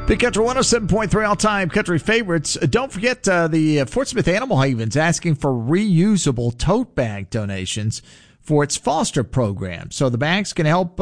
Big Country 107.3 all-time country favorites. Don't forget the Fort Smith Animal Haven's asking for reusable tote bag donations for its foster program. So the bags can help